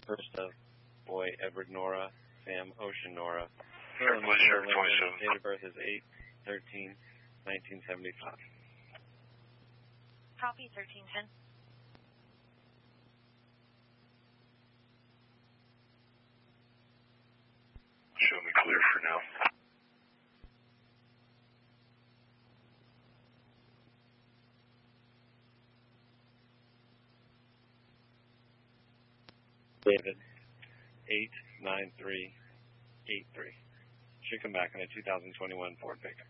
First of boy Edward Nora, Sam Ocean Nora. Sure, pleasure, 27. Date of birth is 8/13/1975. Copy, 1310. Show me clear for now. David, 89383. Should come back in a 2021 Ford pickup.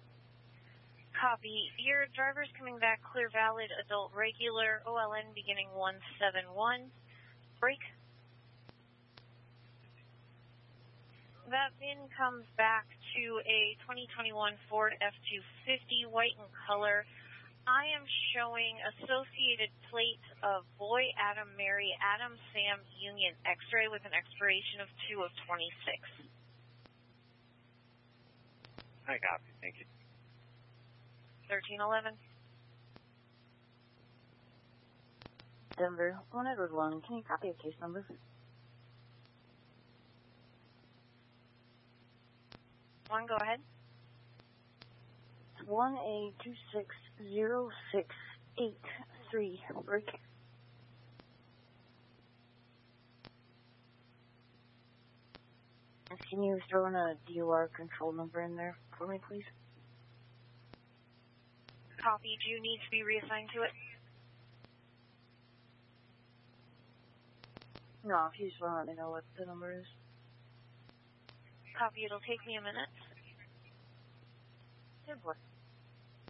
Copy. Your driver's coming back clear, valid, adult, regular, OLN beginning 171. Brake. That VIN comes back to a 2021 Ford F-250, white in color. I am showing associated plate of boy Adam, Mary, Adam, Sam, Union, X-ray with an expiration of 2/26. I copy. Thank you. 1311. Denver, 1 Edward 1. Can you copy a case number? One, go ahead. 1A260683. Break. Can you throw in a DOR control number in there for me, please? Copy. Do you need to be reassigned to it? No, if you just want to let me know what the number is. Copy. It'll take me a minute. Good boy.